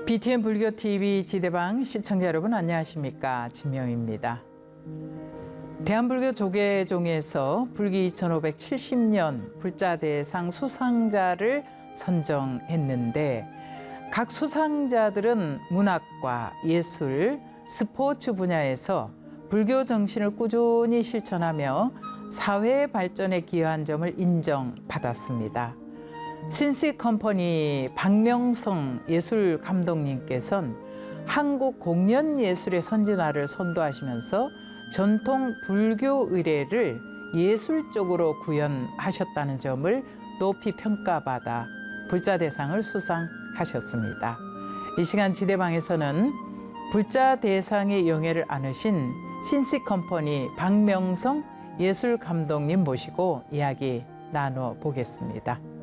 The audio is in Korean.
BTN 불교TV 지대방 시청자 여러분 안녕하십니까? 진명입니다. 대한불교 조계종에서 불기 2570년 불자대상 수상자를 선정했는데 각 수상자들은 문학과 예술, 스포츠 분야에서 불교 정신을 꾸준히 실천하며 사회 발전에 기여한 점을 인정받았습니다. 신시컴퍼니 박명성 예술감독님께서는 한국 공연예술의 선진화를 선도하시면서 전통 불교 의례를 예술 쪽으로 구현하셨다는 점을 높이 평가받아 불자대상을 수상하셨습니다. 이 시간 지대방에서는 불자대상의 영예를 안으신 신시컴퍼니 박명성 예술감독님 모시고 이야기 나눠보겠습니다.